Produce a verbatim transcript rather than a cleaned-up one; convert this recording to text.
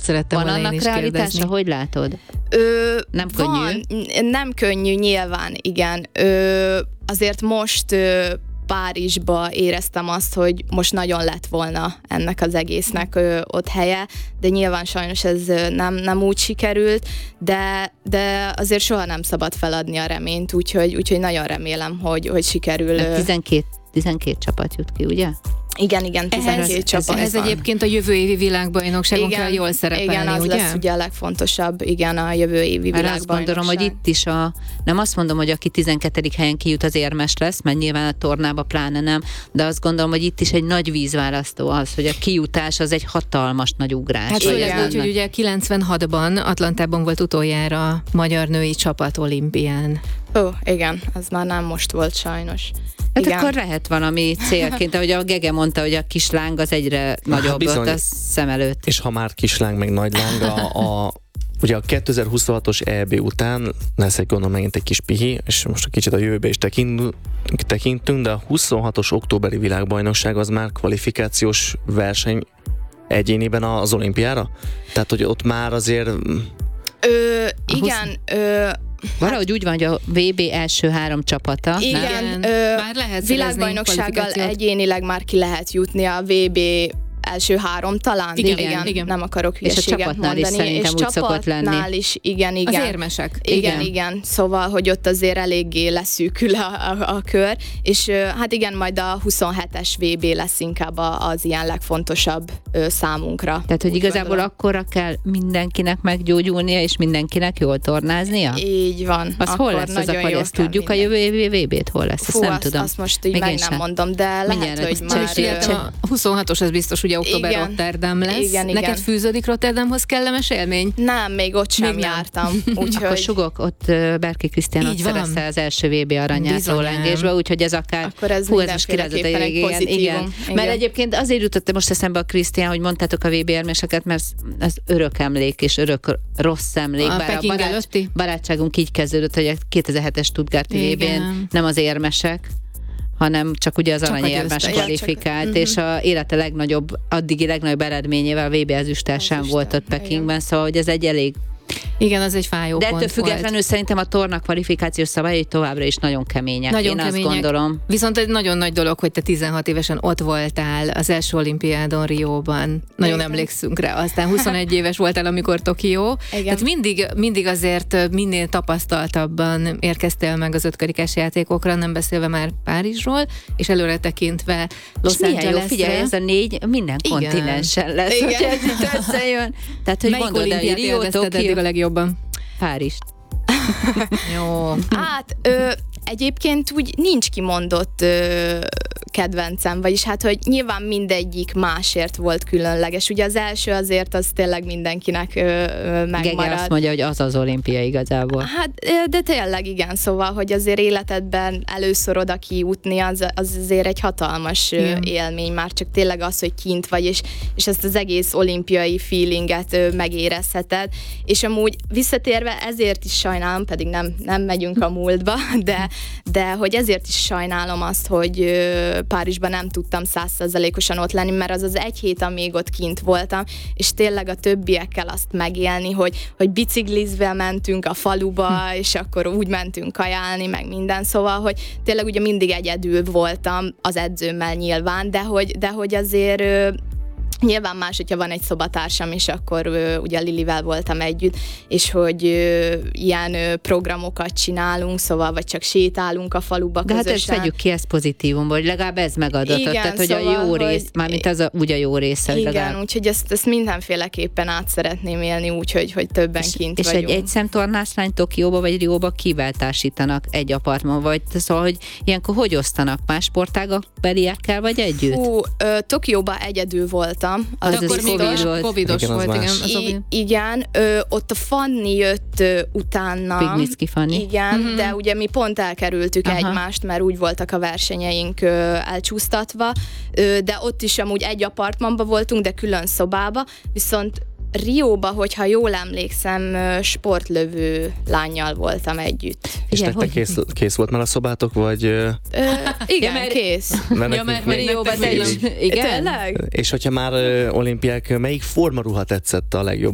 szerettem Van volna én annak is realitása, kérdezni. hogy látod? Ö, Nem van, könnyű? Nem könnyű, nyilván, igen. Ö, azért most ö, Párizsba éreztem azt, hogy most nagyon lett volna ennek az egésznek ö, ott helye, de nyilván sajnos ez ö, nem, nem úgy sikerült, de, de azért soha nem szabad feladni a reményt, úgyhogy, úgyhogy nagyon remélem, hogy, hogy sikerül. Ö, tizenkét, tizenkét csapat jut ki, ugye? igen, igen, tizenkét Ehhez, csapat. ez egyébként a jövő évi világbajnokságon kell jól szerepelni, igen, az ugye? lesz ugye a legfontosabb, igen, a jövő évi Mert világbajnokság. azt gondolom, hogy itt is a, nem azt mondom, hogy aki tizenkettedik helyen kijut, az érmes lesz, mert nyilván a tornába pláne nem, de azt gondolom, hogy itt is egy nagy vízválasztó az, hogy a kijutás az egy hatalmas nagy ugrás. Hát főleg úgy, hogy ugye kilencvenhatban Atlantában volt utoljára magyar női csapat olimpián. Ó, igen, az már nem most volt sajnos. Hát igen. akkor lehet valami célként, ahogy a Gege mondta, hogy a kisláng az egyre nagyobb ott a szem előtt. És ha már kisláng meg nagyláng, a, a, ugye a kétezer-huszonhatos é bé után lesz egy gondolom megint egy kis pihi, és most a kicsit a jövőbe is tekintünk, tekintünk, de a huszonhatos októberi világbajnokság az már kvalifikációs verseny egyéniben az olimpiára? Tehát, hogy ott már azért... Ö, igen, ö, Valahogy úgy van, hogy a vé bé első három csapata. igen, Nem? ö, Már lehet világbajnoksággal kvalifikációt. egyénileg már ki lehet jutni a vé bé első három talán. Igen, igen, igen. nem akarok És a hülyeséget csapatnál is mondani. szerintem úgy szokott lenni. csapatnál is, igen, igen. Az érmesek. Igen, Igen. igen, igen, szóval, hogy ott azért eléggé leszűkül a, a, a kör, és ö, hát igen, majd a huszonhetes vé bé lesz inkább a, az ilyen legfontosabb ö, számunkra. Tehát, hogy Úgy igazából gondolom. akkorra kell mindenkinek meggyógyulnia, és mindenkinek jól tornáznia? Így van. Az hol lesz az, akkor ezt tudjuk a jövő évi vé bét? Hol lesz? Ezt Fú, nem azt, tudom. azt most így Még meg én nem sem. mondom, de lehet, Mindjárt hogy ezt már... csináljuk. ö, A huszonhatos az biztos, ugye október Igen. Rotterdam lesz. Igen, igen. Neked fűződik Rotterdamhoz kellemes élmény? Nem, még ott sem Még nem. jártam. Akkor Úgyhogy sugok, ott ö, Berki Krisztián ott Így van. szerezte az első vé bé aranyát Bizonyám. rólengésbe, úgyhogy ez akár... akkor ez Hú, ez most mindenféleképpen egy igen, pozitívum. igen. Mert egyébként azért jutott most eszembe a Krisztián, hogy mondtátok a vé bé érmeseket, mert ez örök emlék és örök rossz emlék. A Bár Peking barát, előtti? barátságunk így kezdődött, hogy a kétezer-hetes Stuttgarti vé bén Igen. nem az érmesek, hanem csak ugye az Csak a aranyérmes győztes. kvalifikált, Ja, csak- és a élete legnagyobb, addigi legnagyobb eredményével vé bé ezüsttel sem Ezüsttel, volt ott Pekingben, szóval hogy ez egy elég. Igen, az egy fájó De ettől pont függetlenül volt. szerintem a torna kvalifikációs szabályai továbbra is nagyon kemények. Nagyon Én kemények. azt gondolom. Viszont egy nagyon nagy dolog, hogy te tizenhat évesen ott voltál az első olimpiádon Rióban. Nagyon Igen. emlékszünk rá. Aztán huszonegy éves voltál, amikor Tokió. Igen. Tehát mindig, mindig azért minél tapasztaltabban érkeztél meg az ötkarikás játékokra, nem beszélve már Párizsról, és előre tekintve Los És milyen jó, Angeles-re. figyelj, ez a négy minden Igen. kontinensen lesz, Igen. hogy ez itt összejön. Tehát, hogy Melyik gondolod el, hogy olimpiát Rio, élvezted eddig Tokió, a legjobban? Párizs. Jó. Hát ö, egyébként úgy nincs kimondott ö, kedvencem, vagyis hát, hogy nyilván mindegyik másért volt különleges. Ugye az első azért az tényleg mindenkinek ö, ö, Gege megmaradt. azt mondja, hogy az az olimpia igazából. Hát, ö, de tényleg igen, szóval, hogy azért életedben először oda kijutni, az, az azért egy hatalmas ö, Igen. élmény, már csak tényleg az, hogy kint vagy, és, és ezt az egész olimpiai feelinget ö, megérezheted, és amúgy visszatérve ezért is sajnálom, pedig nem, nem megyünk a múltba, de, de hogy ezért is sajnálom azt, hogy ö, Párizsban nem tudtam száz százalékosan ott lenni, mert az az egy hét, amíg ott kint voltam, és tényleg a többiekkel azt megélni, hogy, hogy biciklizve mentünk a faluba, hm. és akkor úgy mentünk kajálni, meg minden, szóval, hogy tényleg ugye mindig egyedül voltam az edzőmmel nyilván, de hogy, de hogy azért ö, nyilván más, hogyha van egy szobatársam is, akkor ö, ugye Lilivel voltam együtt, és hogy ö, ilyen ö, programokat csinálunk, szóval vagy csak sétálunk a faluba De hát közösen. ezt vegyük ki, ez pozitívumból, hogy legalább ez megadatott, Igen, tehát hogy szóval, a jó hogy- rész, mármint az a, úgy a jó része. Igen, legalább. úgyhogy ezt, ezt mindenféleképpen át szeretném élni, úgyhogy hogy többen És, kint és vagyunk. egy egyszemtornászlány Tokióba vagy Rióba kivel társítanak egy apartman, vagy szóval, hogy ilyenkor hogy osztanak? Más sportágak beliekkel, vagy együtt? Hú, ö, Tokióba egyedül voltam. Az De az akkor is még Covid a volt. covidos Igen, az volt, igen. más. Az I- ovi- igen, ö, ott a Fanni jött ö, utána. Pignicki Fanni. Igen, Mhm. de ugye mi pont elkerültük Aha. egymást, mert úgy voltak a versenyeink ö, elcsúsztatva, ö, de ott is amúgy egy apartmanba voltunk, de külön szobába, viszont Rióba, hogyha jól emlékszem, ö, sportlövő lányjal voltam együtt. És Figyelj, nektek hogy- kész, kész volt már a szobátok, vagy... ö, Ö, igen, mert- kész. Mert Ja, nekünk mert, még- mert Rióba nektek te még is. nem. Igen? Tényleg? És hogyha már ö, olimpiák, melyik formaruha tetszett a legjobb?